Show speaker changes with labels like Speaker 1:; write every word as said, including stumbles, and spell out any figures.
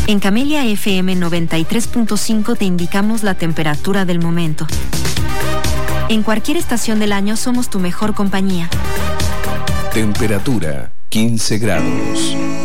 Speaker 1: En Camelia F M noventa y tres punto cinco te indicamos la temperatura del momento. En cualquier estación del año somos tu mejor compañía.
Speaker 2: Temperatura quince grados.